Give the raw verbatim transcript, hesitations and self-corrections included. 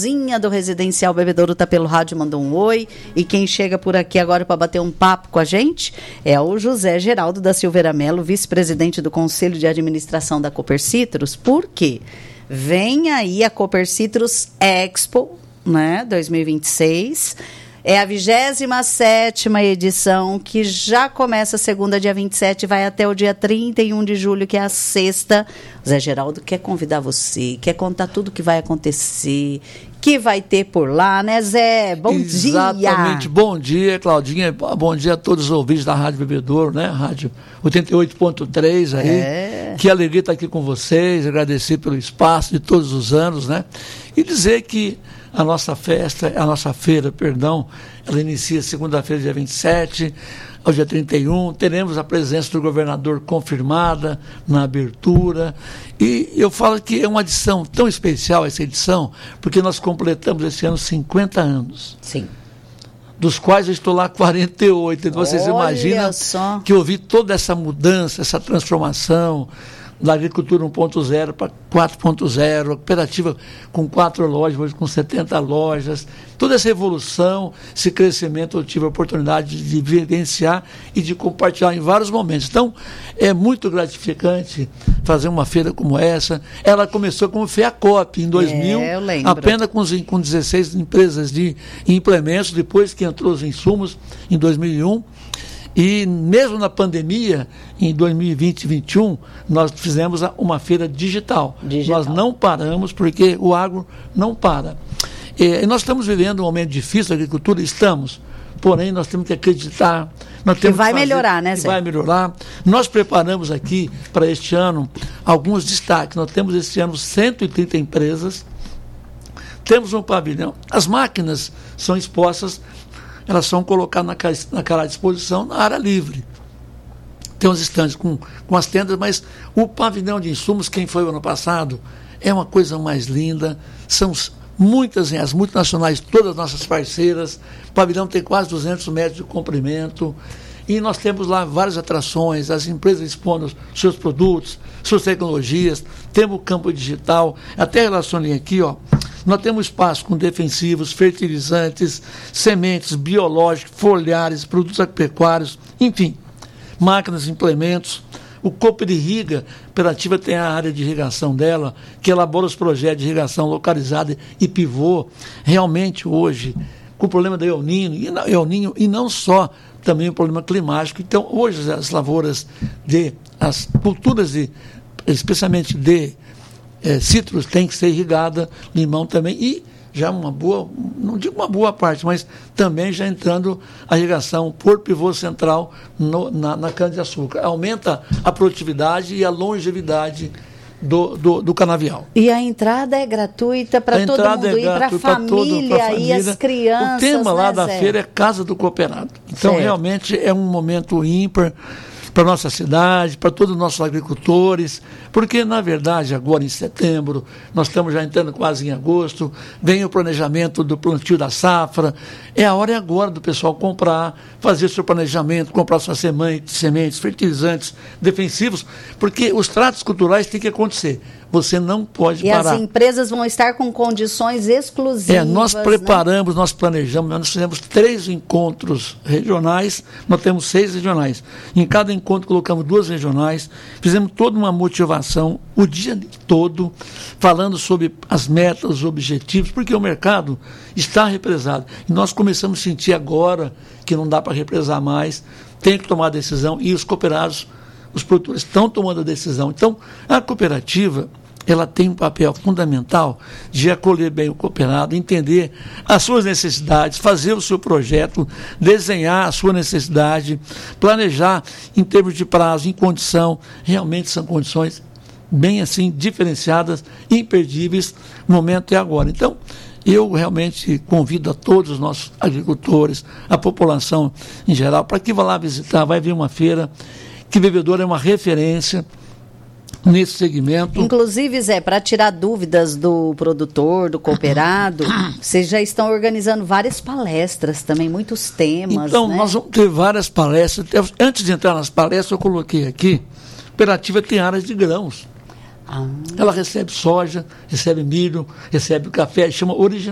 Luzinha do Residencial Bebedouro tá pelo rádio, mandou um oi. E quem chega por aqui agora para bater um papo com a gente é o José Geraldo da Silveira Melo, vice-presidente do Conselho de Administração da Copercitros. Por quê? Vem aí a Copercitros Expo, né, dois mil e vinte e seis. É a vigésima sétima edição, que já começa segunda, dia vinte e sete, vai até o dia trinta e um de julho, que é a sexta. O Zé Geraldo quer convidar você, quer contar tudo o que vai acontecer, que vai ter por lá, né, Zé? Bom Exatamente. dia! Exatamente. Bom dia, Claudinha. Bom dia a todos os ouvintes da Rádio Bebedouro, né? Rádio oitenta e oito ponto três aí. É. Que alegria estar aqui com vocês, agradecer pelo espaço de todos os anos, né? E dizer que a nossa festa, a nossa feira, perdão, ela inicia segunda-feira, dia vinte e sete, ao dia trinta e um, teremos a presença do governador confirmada na abertura, e eu falo que é uma edição tão especial, essa edição, porque nós completamos esse ano cinquenta anos. Sim. Dos quais eu estou lá quarenta e oito, então vocês imaginam só que eu vi toda essa mudança, essa transformação, da agricultura um ponto zero para quatro ponto zero, cooperativa com quatro lojas, hoje com setenta lojas, toda essa evolução, esse crescimento eu tive a oportunidade de vivenciar e de compartilhar em vários momentos. Então, é muito gratificante fazer uma feira como essa. Ela começou como FEACOP em dois mil, é, apenas com, com dezesseis empresas de implementos, depois que entrou os insumos em dois mil e um. E mesmo na pandemia, em dois mil e vinte e dois mil e vinte e um, nós fizemos uma feira digital. digital. Nós não paramos porque o agro não para. E nós estamos vivendo um momento difícil da agricultura, estamos. Porém, nós temos que acreditar. Nós temos que vai que fazer, melhorar, né, Zé? Vai melhorar. Nós preparamos aqui para este ano alguns destaques. Nós temos este ano cento e trinta empresas. Temos um pavilhão. As máquinas são expostas, elas são colocadas naquela disposição na área livre. Tem uns estandes com, com as tendas, mas o pavilhão de insumos, quem foi o ano passado, é uma coisa mais linda. São muitas, as multinacionais, todas as nossas parceiras. O pavilhão tem quase duzentos metros de comprimento. E nós temos lá várias atrações, as empresas expondo seus produtos, suas tecnologias, temos o campo digital, até relacionei aqui, ó. Nós temos espaço com defensivos, fertilizantes, sementes, biológicos, foliares, produtos agropecuários, enfim, máquinas, implementos. O Cooper Irriga, a cooperativa tem a área de irrigação dela, que elabora os projetos de irrigação localizada e pivô. Realmente, hoje, com o problema do El Niño, e não, El Niño, e não só, também o problema climático. Então, hoje, as lavouras de, as culturas de, especialmente de É, citros tem que ser irrigada, limão também, e já uma boa, não digo uma boa parte, mas também já entrando a irrigação por pivô central no, na, na cana-de-açúcar. Aumenta a produtividade e a longevidade do, do, do canavial. E a entrada é gratuita para todo mundo é ir, para a família e as crianças. O tema lá né, da Zé? feira é Casa do Cooperado. Então, certo. Realmente é um momento ímpar para a nossa cidade, para todos os nossos agricultores, porque, na verdade, agora em setembro, nós estamos já entrando quase em agosto, vem o planejamento do plantio da safra, é a hora e agora do pessoal comprar, fazer seu planejamento, comprar suas sementes, sementes, fertilizantes, defensivos, porque os tratos culturais têm que acontecer. Você não pode e parar. E as empresas vão estar com condições exclusivas. É, nós preparamos, né? nós planejamos, nós fizemos três encontros regionais, nós temos seis regionais. Em cada encontro colocamos duas regionais, fizemos toda uma motivação o dia todo, falando sobre as metas, os objetivos, porque o mercado está represado. E nós começamos a sentir agora que não dá para represar mais, tem que tomar decisão, e os cooperados, os produtores estão tomando a decisão. Então, a cooperativa, ela tem um papel fundamental de acolher bem o cooperado, entender as suas necessidades, fazer o seu projeto, desenhar a sua necessidade, planejar em termos de prazo, em condição. Realmente são condições bem assim, diferenciadas, imperdíveis. O momento é agora. Então, eu realmente convido a todos os nossos agricultores, a população em geral, para que vá lá visitar, vai vir uma feira, que Bebedouro é uma referência nesse segmento. Inclusive, Zé, para tirar dúvidas do produtor, do cooperado, vocês já estão organizando várias palestras também, muitos temas. Então, né? nós vamos ter várias palestras. Antes de entrar nas palestras, eu coloquei aqui, a cooperativa tem áreas de grãos. Ah. Ela recebe soja, recebe milho, recebe café, chama original.